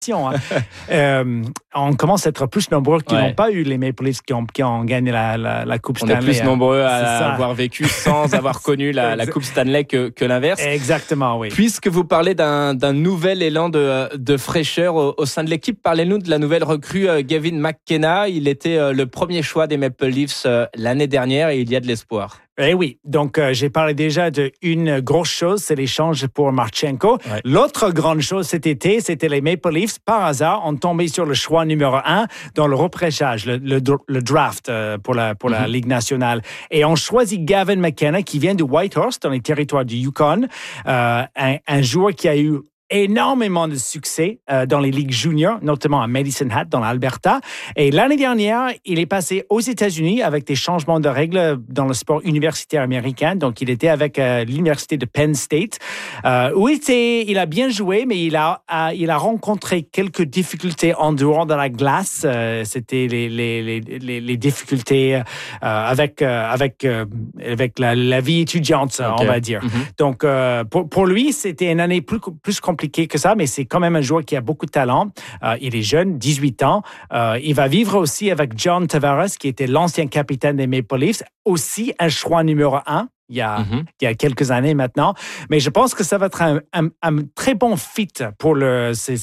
On commence à être plus nombreux qui n'ont pas eu les Maple Leafs qui ont gagné la Coupe Stanley. On est plus nombreux à avoir vécu sans avoir connu la Coupe Stanley que l'inverse. Exactement, oui. Puisque vous parlez d'un nouvel élan de fraîcheur au sein de l'équipe, parlez-nous de la nouvelle recrue Gavin McKenna. Il était le premier choix des Maple Leafs l'année dernière et il y a de l'espoir. Eh oui, donc j'ai parlé déjà d'une grosse chose, c'est l'échange pour Marchenko. Ouais. L'autre grande chose cet été, c'était les Maple Leafs, par hasard, ont tombé sur le choix numéro 1 dans le repêchage, le draft pour la Ligue nationale. Et on choisit Gavin McKenna, qui vient de Whitehorse, dans les territoires du Yukon, un joueur qui a eu énormément de succès dans les ligues juniors, notamment à Medicine Hat, dans l'Alberta. Et l'année dernière, il est passé aux États-Unis avec des changements de règles dans le sport universitaire américain. Donc, il était avec l'université de Penn State, où il a bien joué, mais il a rencontré quelques difficultés en dehors de la glace. C'était les difficultés avec la vie étudiante, on va dire. Donc, pour lui, c'était une année plus compliquée que ça, mais c'est quand même un joueur qui a beaucoup de talent. Il est jeune, 18 ans. Il va vivre aussi avec John Tavares, qui était l'ancien capitaine des Maple Leafs, aussi un choix numéro 1. Il y a quelques années maintenant. Mais je pense que ça va être un très bon fit pour il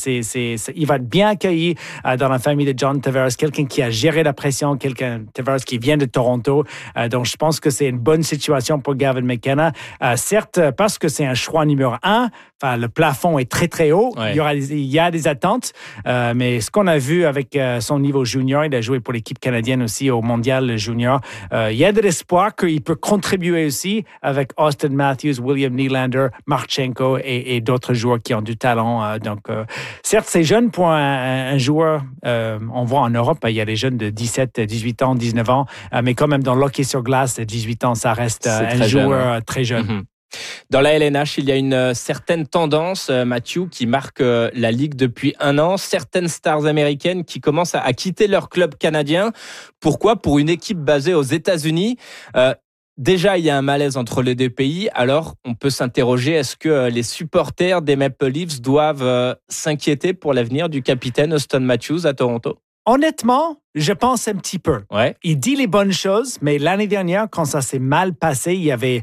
va être bien accueilli dans la famille de John Tavares, quelqu'un qui a géré la pression, Tavares qui vient de Toronto. Donc, je pense que c'est une bonne situation pour Gavin McKenna. Certes, parce que c'est un choix numéro 1, le plafond est très, très haut. Ouais. Il y a des attentes. Mais ce qu'on a vu avec son niveau junior, il a joué pour l'équipe canadienne aussi au mondial junior. Il y a de l'espoir qu'il peut contribuer aussi avec Austin Matthews, William Nylander, Marchenko et d'autres joueurs qui ont du talent. Donc, certes, c'est jeune pour un joueur. On voit en Europe, il y a des jeunes de 17, 18 ans, 19 ans. Mais quand même, dans l'hockey sur glace, 18 ans, ça reste un joueur très jeune. Dans la LNH, il y a une certaine tendance, Mathieu, qui marque la Ligue depuis un an. Certaines stars américaines qui commencent à quitter leur club canadien. Pourquoi ? Pour une équipe basée aux États-Unis. Déjà, il y a un malaise entre les deux pays. Alors, on peut s'interroger, est-ce que les supporters des Maple Leafs doivent s'inquiéter pour l'avenir du capitaine Auston Matthews à Toronto ? Honnêtement, je pense un petit peu. Ouais. Il dit les bonnes choses, mais l'année dernière, quand ça s'est mal passé, il y avait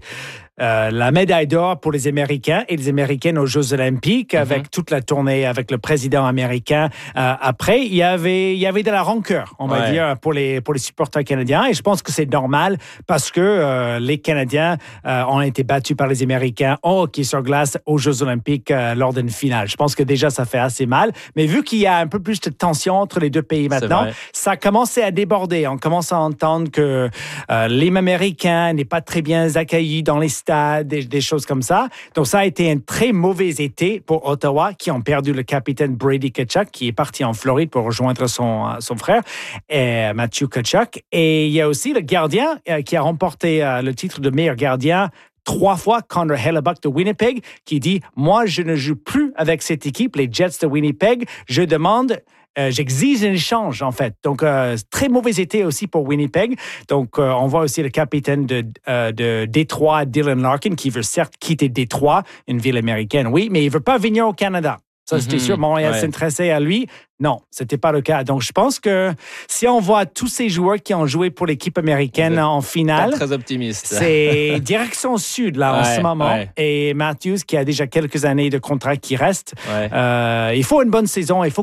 la médaille d'or pour les Américains et les Américaines aux Jeux Olympiques avec toute la tournée avec le président américain. Après, il y avait de la rancœur, on va dire, pour les supporters canadiens. Et je pense que c'est normal parce que les Canadiens ont été battus par les Américains en hockey sur glace aux Jeux Olympiques lors d'une finale. Je pense que déjà, ça fait assez mal. Mais vu qu'il y a un peu plus de tension entre les deux pays maintenant, ça a commencé à déborder. On commence à entendre que les Américains n'est pas très bien accueillis dans les des choses comme ça. Donc, ça a été un très mauvais été pour Ottawa, qui ont perdu le capitaine Brady Tkachuk, qui est parti en Floride pour rejoindre son frère, Matthew Tkachuk. Et il y a aussi le gardien qui a remporté le titre de meilleur gardien 3 fois, Connor Hellebuyck de Winnipeg, qui dit « Moi, je ne joue plus avec cette équipe, les Jets de Winnipeg. Je demande... j'exige un échange, en fait. » Donc, très mauvais été aussi pour Winnipeg. Donc, on voit aussi le capitaine de Détroit, Dylan Larkin, qui veut certes quitter Détroit, une ville américaine, oui, mais il ne veut pas venir au Canada. Ça, c'était sûr. Montréal s'intéressait à lui. Non, c'était pas le cas. Donc, je pense que si on voit tous ces joueurs qui ont joué pour l'équipe américaine en finale, pas très optimiste. C'est direction sud là en ce moment. Et Matthews, qui a déjà quelques années de contrat qui reste, il faut une bonne saison. Il faut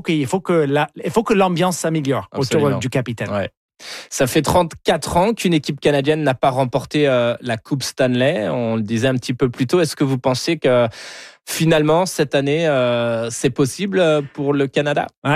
que l'ambiance s'améliore autour du capitaine. Ouais. Ça fait 34 ans qu'une équipe canadienne n'a pas remporté la Coupe Stanley. On le disait un petit peu plus tôt. Est-ce que vous pensez que finalement, cette année, c'est possible pour le Canada? Oui,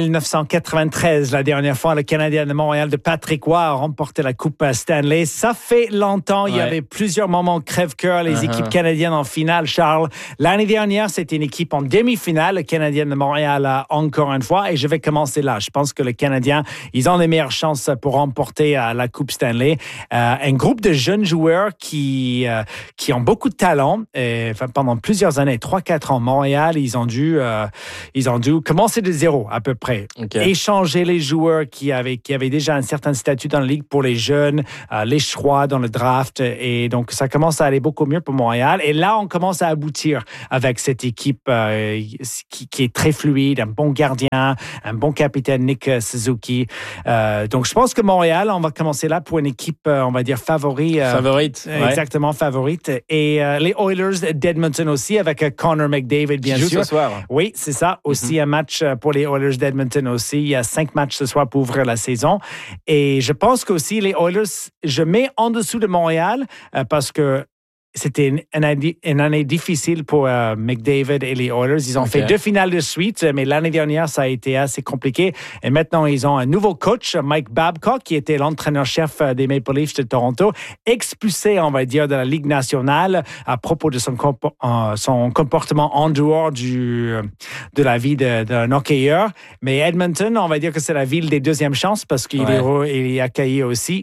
1993, la dernière fois, le Canadien de Montréal de Patrick Roy a remporté la Coupe Stanley. Ça fait longtemps. Il y avait plusieurs moments crève-cœur, les équipes canadiennes en finale, Charles. L'année dernière, c'était une équipe en demi-finale, le Canadien de Montréal encore une fois. Et je vais commencer là. Je pense que les Canadiens, ils ont les meilleures chances pour remporter la Coupe Stanley. Un groupe de jeunes joueurs qui ont beaucoup de talent. Pendant plusieurs années, années, 3-4 ans. Montréal, ils ont dû commencer de zéro à peu près. Okay. Échanger les joueurs qui avaient déjà un certain statut dans la ligue pour les jeunes, les choix dans le draft. Et donc, ça commence à aller beaucoup mieux pour Montréal. Et là, on commence à aboutir avec cette équipe qui est très fluide, un bon gardien, un bon capitaine, Nick Suzuki. Donc, je pense que Montréal, on va commencer là pour une équipe, on va dire, favorite. Exactement, favorite. Et les Oilers d'Edmonton aussi, avec Connor McDavid, bien sûr. Qui joue ce soir. Oui, c'est ça. Aussi un match pour les Oilers d'Edmonton aussi. Il y a 5 matchs ce soir pour ouvrir la saison. Et je pense qu'aussi, les Oilers, je mets en dessous de Montréal parce que c'était une année difficile pour McDavid et les Oilers. Ils ont fait 2 finales de suite, mais l'année dernière, ça a été assez compliqué. Et maintenant, ils ont un nouveau coach, Mike Babcock, qui était l'entraîneur-chef des Maple Leafs de Toronto, expulsé, on va dire, de la Ligue nationale à propos de son comportement en dehors de la vie d'un hockeyeur. Mais Edmonton, on va dire que c'est la ville des deuxièmes chances parce qu'il est accueilli aussi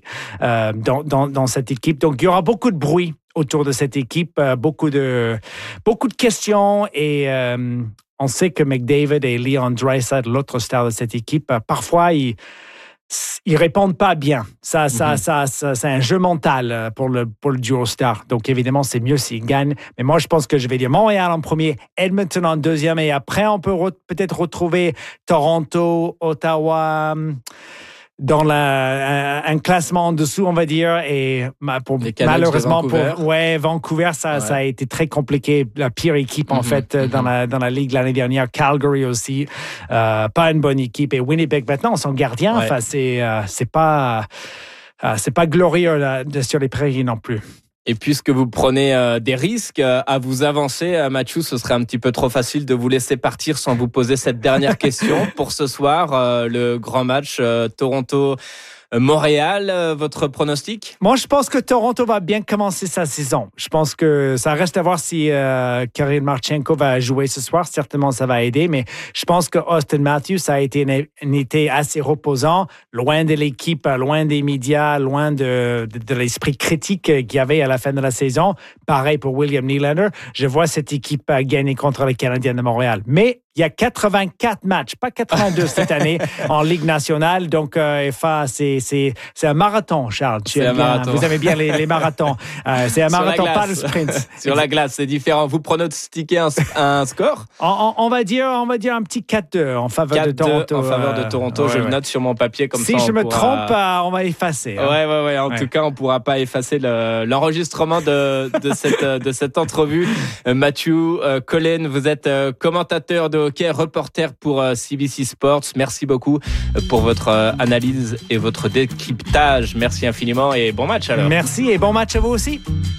dans cette équipe. Donc, il y aura beaucoup de bruit autour de cette équipe, beaucoup de questions et on sait que McDavid et Leon Draisaitl, l'autre star de cette équipe, parfois ils répondent pas bien. Ça, c'est un jeu mental pour le duo star. Donc évidemment, c'est mieux s'ils gagnent. Mais moi, je pense que je vais dire Montréal en premier, Edmonton en deuxième, et après on peut peut-être retrouver Toronto, Ottawa dans un classement en dessous, on va dire, et malheureusement Vancouver, ça a été très compliqué, la pire équipe en fait dans la ligue l'année dernière. Calgary aussi, pas une bonne équipe, et Winnipeg maintenant, son gardien, enfin c'est pas glorieux là, sur les prairies non plus. Et puisque vous prenez des risques à vous avancer, Mathieu, ce serait un petit peu trop facile de vous laisser partir sans vous poser cette dernière question pour ce soir, le grand match Toronto-Montréal. Votre pronostic? Moi, je pense que Toronto va bien commencer sa saison. Je pense que ça reste à voir si Kirill Marchenko va jouer ce soir. Certainement, ça va aider, mais je pense que Austin Matthews a été un été assez reposant, loin de l'équipe, loin des médias, loin de l'esprit critique qu'il y avait à la fin de la saison. Pareil pour William Nylander. Je vois cette équipe gagner contre les Canadiens de Montréal. Mais il y a 84 matchs, pas 82 cette année, en Ligue nationale. Donc, c'est un marathon, Charles. Vous aimez bien les marathons. C'est un marathon, pas le sprint. Sur la glace, c'est différent. Vous pronostiquez un score? On va dire un petit 4-2 en faveur de Toronto. En faveur de Toronto. Je le note sur mon papier comme ça. Si je me trompe, on va effacer. Ouais. En tout cas, on ne pourra pas effacer l'enregistrement de cette entrevue. Mathieu Collen, vous êtes commentateur de hockey, reporter pour CBC Sports. Merci beaucoup pour votre analyse et votre décryptage. Merci infiniment et bon match alors. Merci et bon match à vous aussi.